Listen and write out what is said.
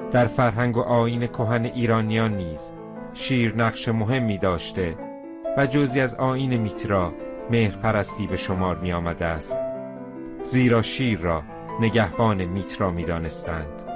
در فرهنگ و آیین کهن ایرانیان نیز شیر نقش مهمی داشته و جزئی از آیین میترا مهرپرستی به شمار می آمده است، زیرا شیر را نگهبان میترا می دانستند.